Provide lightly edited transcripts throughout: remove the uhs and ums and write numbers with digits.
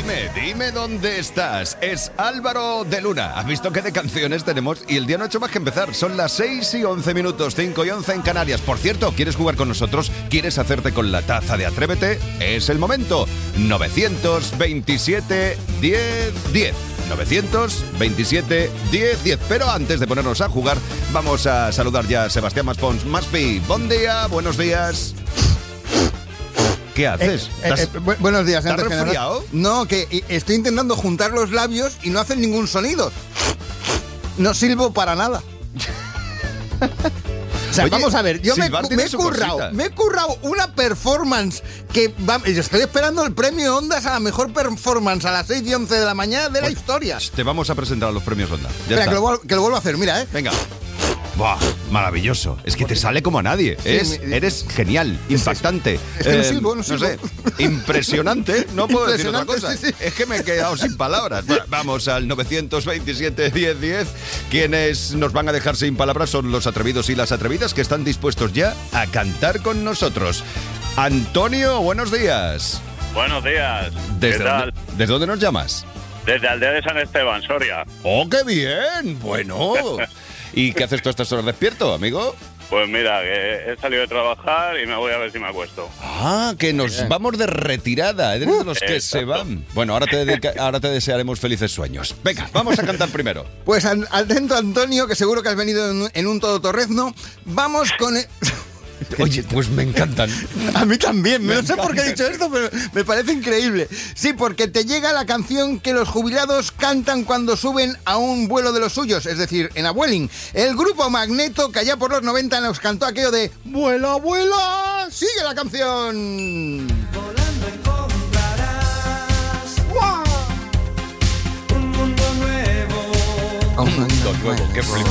Dime dónde estás. Es Álvaro de Luna. ¿Has visto qué de canciones tenemos? Y el día no ha hecho más que empezar. Son las 6:11, 5:11 en Canarias. Por cierto, ¿quieres jugar con nosotros? ¿Quieres hacerte con la taza de Atrévete? Es el momento. 927 10 10. 927 10 10. Pero antes de ponernos a jugar, vamos a saludar ya a Sebastián Maspons. Maspi, buen día, buenos días. ¿Qué haces? Buenos días. ¿Estás resfriado? No, que estoy intentando juntar los labios y no hacen ningún sonido. No silbo para nada. O sea, oye, vamos a ver, yo me he currado una performance que estoy esperando el premio Ondas a la mejor performance a las 6:11 de la mañana de la historia. Te vamos a presentar a los premios Ondas. Espera, que lo vuelvo a hacer, mira, Venga. ¡Buah! Maravilloso. Es que te sale como a nadie. Sí, eres genial, impactante. Es que no silbo. No sé, impresionante. No puedo decir otra cosa. Sí. Es que me he quedado sin palabras. Bueno, vamos al 927 10 10. Quienes nos van a dejar sin palabras son los atrevidos y las atrevidas que están dispuestos ya a cantar con nosotros. Antonio, buenos días. Buenos días. ¿Desde dónde nos llamas? Desde Aldea de San Esteban, Soria. ¡Oh, qué bien! Bueno... ¿Y qué haces tú a estas horas despierto, amigo? Pues mira, que he salido de trabajar y me voy a ver si me acuesto. Ah, que nos vamos de retirada. Eres de los que exacto. Se van. Bueno, ahora te desearemos felices sueños. Venga, vamos a cantar primero. Pues atento, Antonio, que seguro que has venido en un todoterreno. Vamos con... Oye, pues me encantan. A mí también, no sé por qué he dicho esto, pero me parece increíble. Sí, porque te llega la canción que los jubilados cantan cuando suben a un vuelo de los suyos, es decir, en Abueling. El grupo Magneto, que allá por los 90 nos cantó aquello de ¡Vuela, vuela! ¡Sigue la canción! Volando encontrarás ¡wow! Un mundo nuevo. Un mundo nuevo, qué flipe.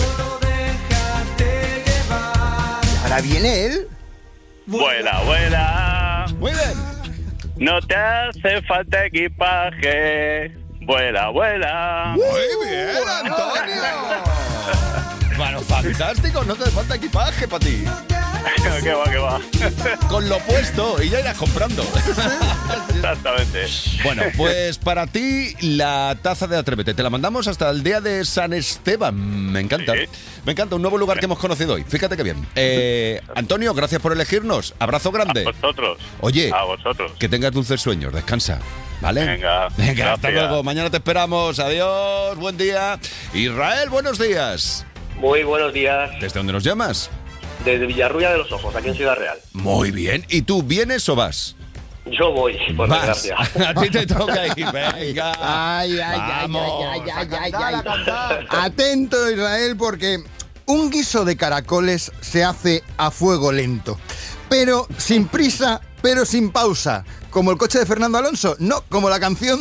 Ahora viene él. Vuela, vuela. Muy bien. No te hace falta equipaje. Vuela, vuela. Muy bien, Antonio. Bueno, fantástico. No te hace falta equipaje para ti. ¿Qué va? Con lo puesto y ya irás comprando. Exactamente. Bueno, pues para ti la taza de Atrévete. Te la mandamos hasta el día de San Esteban. Me encanta. Sí. Me encanta, un nuevo lugar que hemos conocido hoy. Fíjate qué bien. Antonio, gracias por elegirnos. Abrazo grande. A vosotros. Oye, a vosotros. Que tengas dulces sueños. Descansa. ¿Vale? Venga, hasta luego. Mañana te esperamos. Adiós. Buen día. Israel, buenos días. Muy buenos días. ¿Desde dónde nos llamas? Desde Villarrubia de los Ojos, aquí en Ciudad Real. Muy bien. ¿Y tú vienes o vas? Yo voy, por desgracia. A ti te toca ir. Venga. Ay. Atento, Israel, porque un guiso de caracoles se hace a fuego lento. Pero sin prisa, pero sin pausa. Como el coche de Fernando Alonso. No, como la canción